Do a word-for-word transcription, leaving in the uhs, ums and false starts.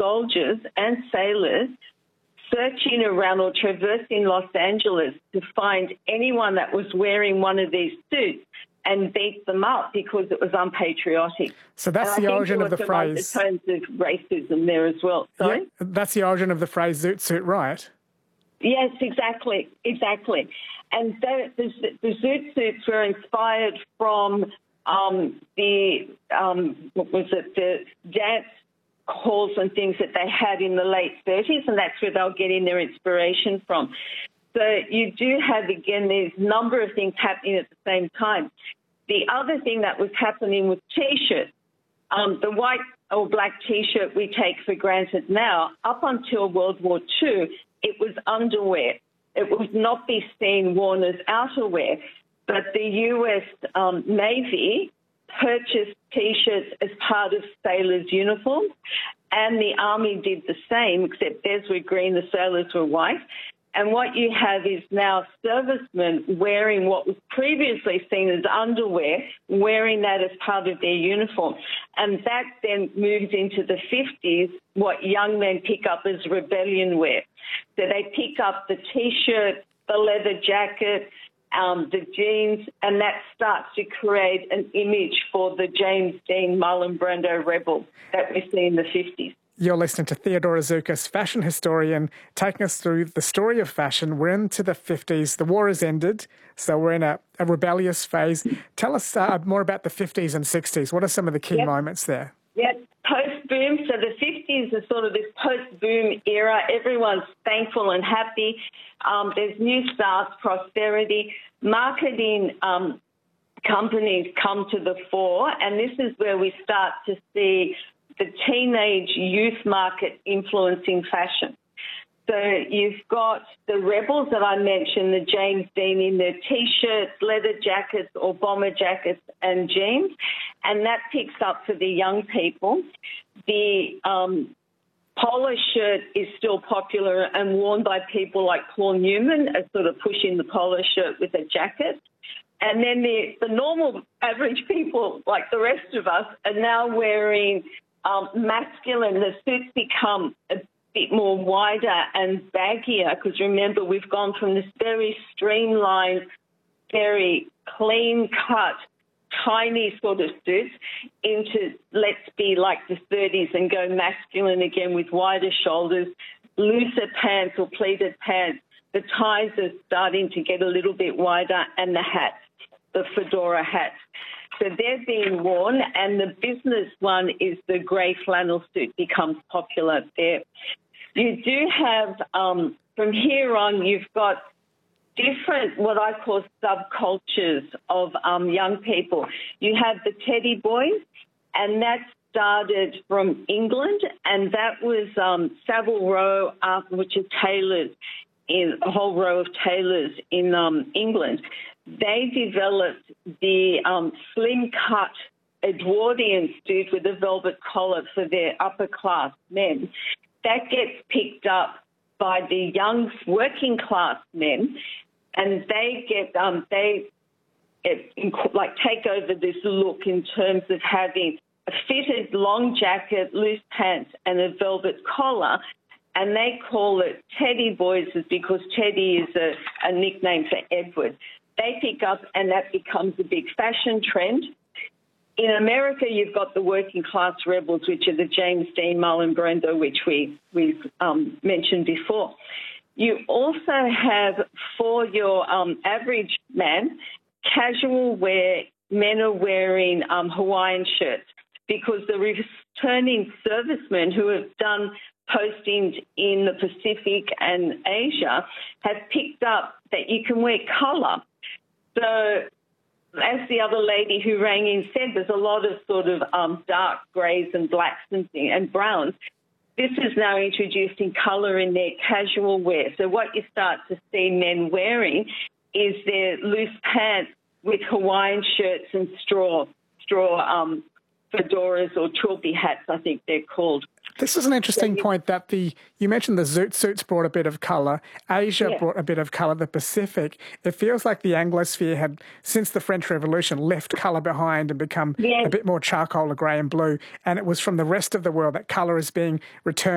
soldiers and sailors searching around or traversing Los Angeles to find anyone that was wearing one of these suits and beat them up because it was unpatriotic. So that's and the origin of the phrase. There were some undertones of racism there as well. Sorry? Yeah, that's the origin of the phrase zoot suit, right? Yes, exactly, exactly. And the, the, the zoot suits were inspired from um, the, um, what was it, the dance halls and things that they had in the late thirties, and that's where they were getting their inspiration from. So you do have, again, there's a number of things happening at the same time. The other thing that was happening was T-shirts. Um, the white or black T-shirt we take for granted now, up until World War Two, it was underwear. It would not be seen worn as outerwear. But the U S um, Navy purchased T-shirts as part of sailors' uniforms, and the Army did the same, except theirs were green, the sailors were white. And what you have is now servicemen wearing what was previously seen as underwear, wearing that as part of their uniform. And that then moves into the fifties, what young men pick up as rebellion wear. So they pick up the T-shirt, the leather jacket, um, the jeans, and that starts to create an image for the James Dean Marlon Brando rebel that we see in the fifties. You're listening to Theodora Zoukis, fashion historian, taking us through the story of fashion. We're into the fifties. The war has ended, so we're in a, a rebellious phase. Tell us uh, more about the fifties and sixties. What are some of the key yep. moments there? Yes, post-boom. So the fifties is sort of this post-boom era. Everyone's thankful and happy. Um, there's new starts, prosperity. Marketing um, companies come to the fore, and this is where we start to see the teenage youth market influencing fashion. So you've got the rebels that I mentioned, the James Dean in their T-shirts, leather jackets or bomber jackets and jeans, and that picks up for the young people. The um, polo shirt is still popular and worn by people like Paul Newman as sort of pushing the polo shirt with a jacket. And then the, the normal average people, like the rest of us, are now wearing Um, masculine. The suits become a bit more wider and baggier because, remember, we've gone from this very streamlined, very clean-cut, tiny sort of suits into let's be like the thirties and go masculine again with wider shoulders, looser pants or pleated pants. The ties are starting to get a little bit wider, and the hats, the fedora hats. So they're being worn, and the business one is the grey flannel suit becomes popular there. You do have, um, from here on, you've got different, what I call subcultures of um, young people. You have the teddy boys, and that started from England, and that was um, Savile Row, uh, which is tailors, in a whole row of tailors in um, England. They developed the um, slim-cut Edwardian suit with a velvet collar for their upper-class men. That gets picked up by the young working-class men, and they get um, they it, like take over this look in terms of having a fitted long jacket, loose pants, and a velvet collar. And they call it Teddy Boys because Teddy is a, a nickname for Edward. They pick up, and that becomes a big fashion trend. In America, you've got the working class rebels, which are the James Dean, Marlon Brando, which we, we've um, mentioned before. You also have, for your um, average man, casual wear. Men are wearing um, Hawaiian shirts because the returning servicemen who have done postings in the Pacific and Asia have picked up that you can wear colour. So, as the other lady who rang in said, there's a lot of sort of um, dark greys and blacks and, and browns. This is now introducing colour in their casual wear. So what you start to see men wearing is their loose pants with Hawaiian shirts and straw, straw um, fedoras or trilby hats, I think they're called. This is an interesting point that the, you mentioned the zoot suits brought a bit of colour, Asia yeah. brought a bit of colour, the Pacific. It feels like the Anglosphere had, since the French Revolution, left colour behind and become yeah. a bit more charcoal, grey and blue. And it was from the rest of the world that colour is being returned.